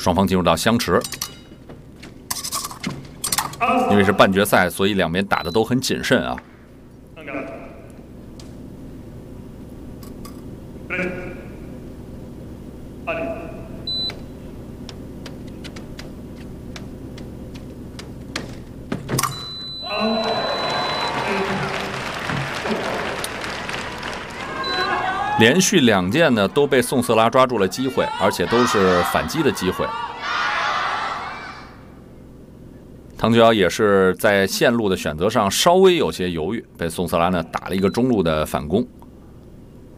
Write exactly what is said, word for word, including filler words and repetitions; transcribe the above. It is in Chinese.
双方进入到相持。因为是半决赛，所以两边打的都很谨慎啊。连续两件呢都被宋瑟拉抓住了机会，而且都是反击的机会。唐菊瑶也是在线路的选择上稍微有些犹豫，被宋瑟拉呢打了一个中路的反攻。